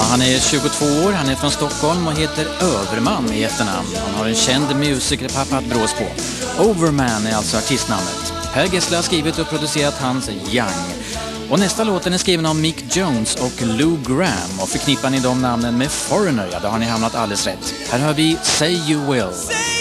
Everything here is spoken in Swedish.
Han är 22 år, han är från Stockholm och heter Överman i efternamn. Han har en känd musikerpappa att brås på. Overman är alltså artistnamnet. Per Gessle har skrivit och producerat hans Young. Och nästa låten är skriven av Mick Jones och Lou Gramm. Och förknippar ni de namnen med Foreigner, ja, då har ni hamnat alldeles rätt. Här hör vi Say You Will.